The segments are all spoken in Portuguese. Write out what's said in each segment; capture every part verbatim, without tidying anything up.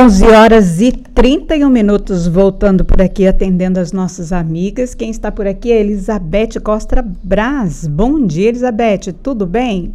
onze horas e trinta e um minutos, voltando por aqui, atendendo as nossas amigas. Quem está por aqui é Elizabeth Costa Braz. Bom dia, Elizabeth, tudo bem?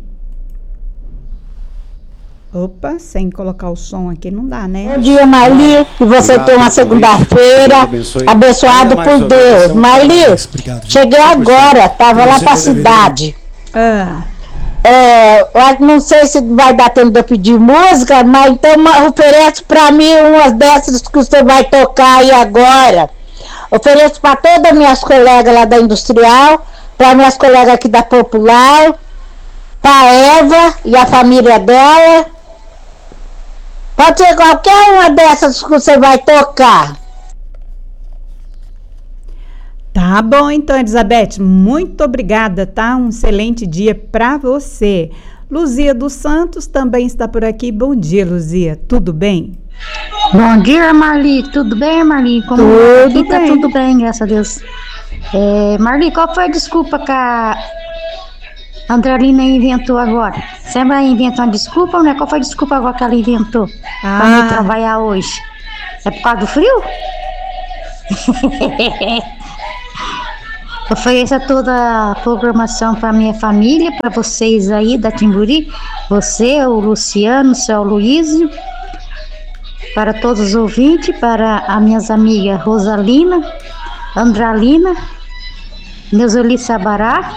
Opa, sem colocar o som aqui não dá, né? Bom dia, Marli, que você tenha uma segunda-feira abençoado por Deus. Marli, cheguei agora, estava lá para a cidade. Ah... É, eu não sei se vai dar tempo de eu pedir música, mas então ofereço para mim umas dessas que você vai tocar aí agora. Ofereço para todas as minhas colegas lá da Industrial, para minhas colegas aqui da Popular, para a Eva e a família dela. Pode ser qualquer uma dessas que você vai tocar. Tá bom, então, Elizabeth, muito obrigada, tá? Um excelente dia para você. Luzia dos Santos também está por aqui. Bom dia, Luzia, tudo bem? Bom dia, Marli, tudo bem, Marli? Como tudo aqui tá bem. Tudo bem, graças a Deus. É, Marli, qual foi a desculpa que a Andrelina inventou agora? Você vai inventar uma desculpa ou não é? Qual foi a desculpa agora que ela inventou Ah. para não trabalhar hoje? É por causa do frio? Ofereça toda a programação para minha família, para vocês aí da Timburi, você, o Luciano, o seu Luísio, para todos os ouvintes, para as minhas amigas Rosalina, Andralina, Neuzeli Sabará,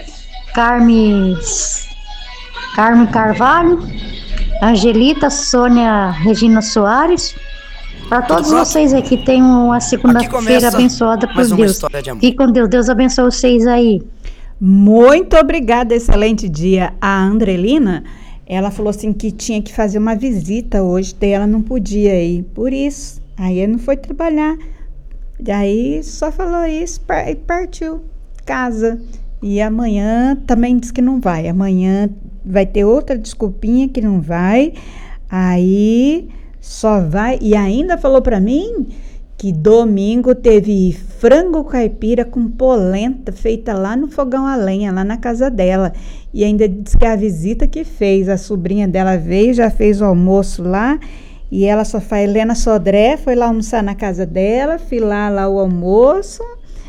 Carme, Carme Carvalho, Angelita, Sônia Regina Soares. Para todos vocês aqui, tenham uma segunda-feira abençoada por Deus. E com Deus, Deus abençoe vocês aí. Muito obrigada, excelente dia. A Andrelina, ela falou assim que tinha que fazer uma visita hoje, daí ela não podia ir, por isso. Aí ela não foi trabalhar, daí só falou isso e partiu casa. E amanhã também disse que não vai, amanhã vai ter outra desculpinha que não vai, aí... Só vai, e ainda falou para mim que domingo teve frango caipira com polenta feita lá no fogão a lenha, lá na casa dela. E ainda disse que a visita que fez, a sobrinha dela veio, já fez o almoço lá, e ela só faz, Helena Sodré foi lá almoçar na casa dela, filar lá o almoço,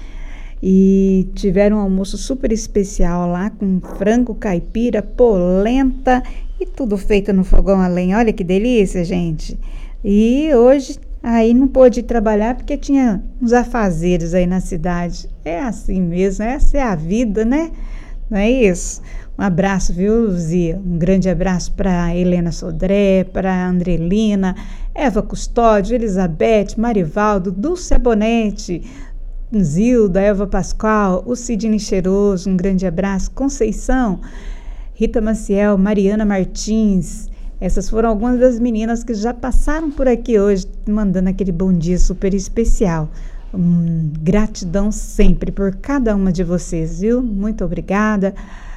e tiveram um almoço super especial lá, com frango caipira, polenta, e tudo feito no fogão a lenha. Olha que delícia, gente. E hoje, aí não pôde ir trabalhar porque tinha uns afazeres aí na cidade. É assim mesmo, essa é a vida, né? Não é isso? Um abraço, viu, Luzia? Um grande abraço para Helena Sodré, para Andrelina, Eva Custódio, Elizabeth, Marivaldo, Dulce Abonete, Zilda, Eva Pascoal, o Sidney Cheiroso, um grande abraço, Conceição, Rita Maciel, Mariana Martins. Essas foram algumas das meninas que já passaram por aqui hoje, mandando aquele bom dia super especial. Hum, gratidão sempre por cada uma de vocês, viu? Muito obrigada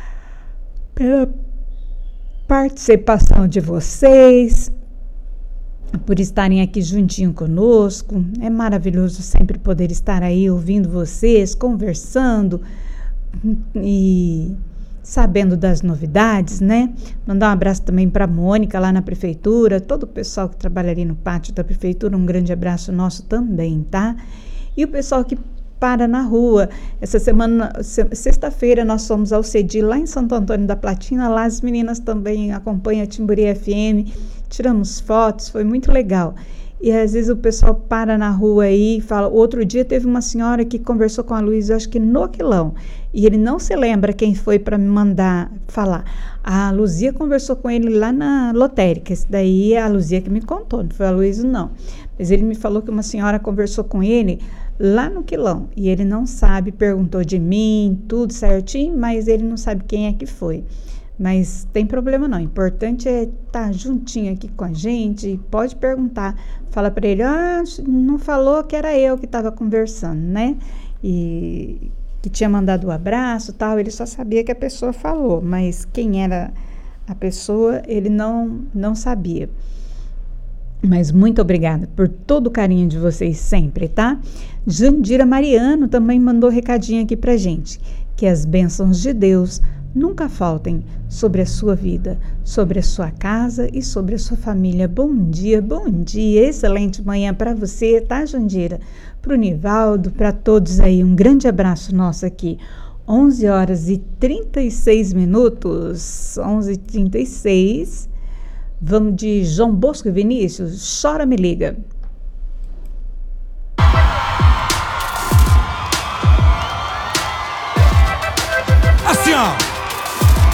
pela participação de vocês, por estarem aqui juntinho conosco. É maravilhoso sempre poder estar aí ouvindo vocês, conversando e sabendo das novidades, né? Mandar um abraço também para a Mônica lá na prefeitura, todo o pessoal que trabalha ali no pátio da prefeitura, um grande abraço nosso também, tá? E o pessoal que para na rua. Essa semana, sexta-feira, nós fomos ao CEDI lá em Santo Antônio da Platina, lá as meninas também acompanham a Timburi F M, tiramos fotos, foi muito legal. E às vezes o pessoal para na rua aí e fala. Outro dia teve uma senhora que conversou com a Luísa, acho que no Aquilão, e ele não se lembra quem foi para me mandar falar. A Luzia conversou com ele lá na lotérica, esse daí é a Luzia que me contou, não foi a Luísa não. Mas ele me falou que uma senhora conversou com ele lá no Quilão, e ele não sabe, perguntou de mim, tudo certinho, mas ele não sabe quem é que foi. Mas tem problema não, o importante é estar juntinho aqui com a gente, pode perguntar, fala para ele, ah, não falou que era eu que estava conversando, né? E que tinha mandado o abraço e tal, ele só sabia que a pessoa falou, mas quem era a pessoa, ele não, não sabia. Mas muito obrigada por todo o carinho de vocês sempre, tá? Jandira Mariano também mandou recadinho aqui pra gente, que as bênçãos de Deus nunca faltem sobre a sua vida, sobre a sua casa e sobre a sua família. Bom dia, bom dia, excelente manhã para você, tá, Jandira? Para o Nivaldo, para todos aí, um grande abraço nosso aqui. onze horas e trinta e seis minutos, onze e trinta e seis. Vamos de João Bosco e Vinícius, Chora Me Liga. Assim, ó.